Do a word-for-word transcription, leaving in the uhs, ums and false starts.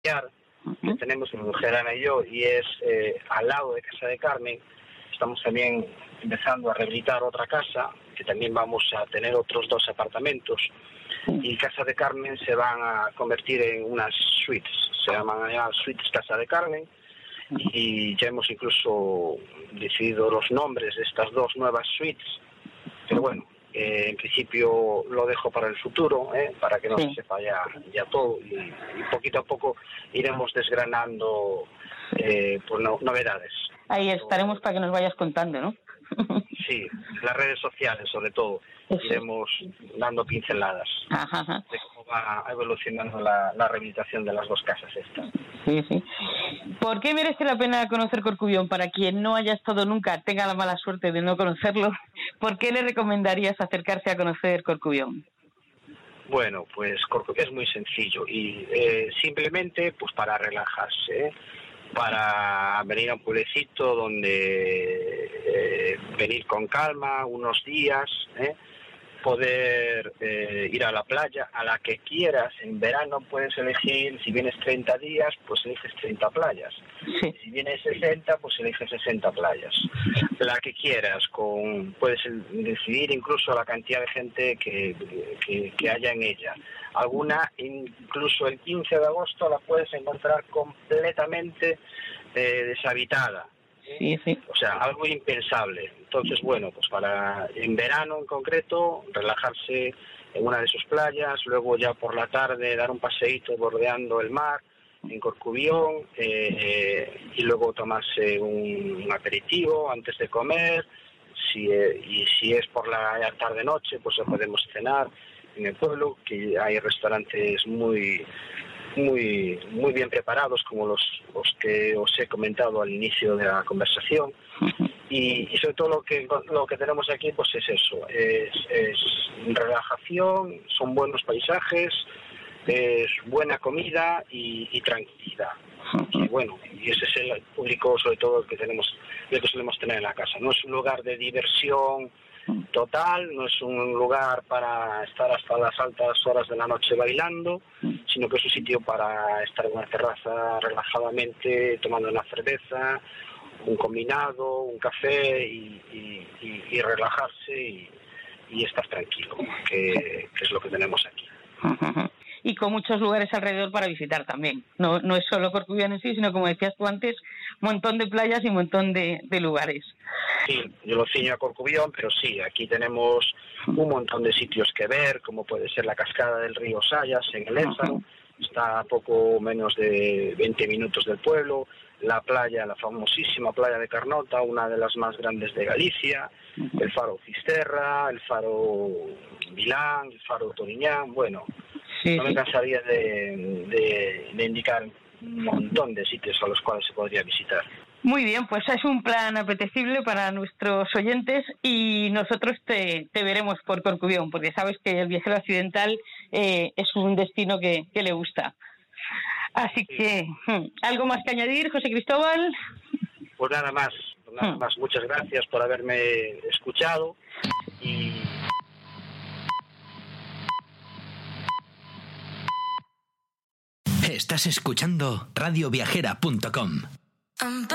que tenemos mi mujer Ana y yo, y es eh, al lado de Casa de Carmen. Estamos también empezando a rehabilitar otra casa, que también vamos a tener otros dos apartamentos, y Casa de Carmen se van a convertir en unas suites, se llaman allá suites Casa de Carmen, y ya hemos incluso decidido los nombres de estas dos nuevas suites, pero bueno, eh, en principio lo dejo para el futuro, ¿eh? Para que no sí. se sepa ya, ya todo, y, y poquito a poco iremos desgranando eh, pues no, novedades. Ahí estaremos para que nos vayas contando, ¿no? Sí, las redes sociales sobre todo, eso. Iremos dando pinceladas ajá, ajá. de cómo va evolucionando la, la rehabilitación de las dos casas estas. Sí, sí. ¿Por qué merece la pena conocer Corcubión? Para quien no haya estado nunca, tenga la mala suerte de no conocerlo, ¿por qué le recomendarías acercarse a conocer Corcubión? Bueno, pues Corcubión es muy sencillo y eh, simplemente pues para relajarse, ¿eh? Para venir a un pueblecito donde eh, venir con calma unos días, ¿eh? Poder eh, ir a la playa, a la que quieras. En verano puedes elegir, si vienes treinta días, pues eliges treinta playas. Sí. Si vienes sesenta, pues eliges sesenta playas. La que quieras, con puedes decidir incluso la cantidad de gente que, que, que haya en ella. Alguna, incluso el quince de agosto, la puedes encontrar completamente eh, deshabitada. Sí, sí. O sea, algo impensable. Entonces, bueno, pues para en verano en concreto, relajarse en una de sus playas, luego ya por la tarde dar un paseíto bordeando el mar en Corcubión, eh, y luego tomarse un, un aperitivo antes de comer, si, eh, y si es por la tarde-noche, pues podemos cenar en el pueblo, que hay restaurantes muy muy muy bien preparados, como los, los que os he comentado al inicio de la conversación, y, y sobre todo lo que lo que tenemos aquí pues es eso, es, es relajación, son buenos paisajes, es buena comida y, y tranquilidad. Y bueno, y ese es el público sobre todo el que tenemos, el que solemos tener en la casa. No es un lugar de diversión total, no es un lugar para estar hasta las altas horas de la noche bailando, sino que es un sitio para estar en una terraza relajadamente, tomando una cerveza, un combinado, un café y, y, y, y relajarse y, y estar tranquilo, que, que es lo que tenemos aquí. Y con muchos lugares alrededor para visitar también. No, no es solo Corcubión en sí, sino como decías tú antes, un montón de playas y un montón de, de lugares. Sí, yo lo ciño a Corcubión, pero sí, aquí tenemos un montón de sitios que ver, como puede ser la cascada del río Sayas en el Ézaro, está a poco menos de veinte minutos del pueblo, la playa, la famosísima playa de Carnota, una de las más grandes de Galicia, el faro Fisterra, el faro Vilán, el faro Toriñán, bueno, sí, no me cansaría de, de, de indicar un montón de sitios a los cuales se podría visitar. Muy bien, pues es un plan apetecible para nuestros oyentes y nosotros te, te veremos por Corcubión, porque sabes que el viajero accidental eh, es un destino que, que le gusta. Así sí. que, ¿algo más que añadir, José Cristóbal? Pues nada más, nada más. Muchas gracias por haberme escuchado y... Estás escuchando radio viajera punto com.